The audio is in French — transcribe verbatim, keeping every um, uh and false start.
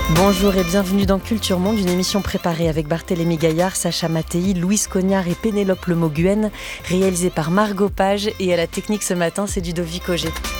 Bonjour et bienvenue dans Culture Monde, une émission préparée avec Barthélémy Gaillard, Sacha Mattei, Louise Cognard et Pénélope Lemoguen, réalisée par Margot Page, et à la technique ce matin, c'est Ludovic Auger.